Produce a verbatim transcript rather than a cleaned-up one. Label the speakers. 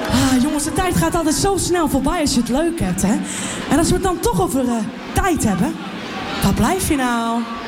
Speaker 1: Ah, jongens, de tijd gaat altijd zo snel voorbij als je het leuk hebt, hè? En als we het dan toch over uh, tijd hebben, waar blijf je nou?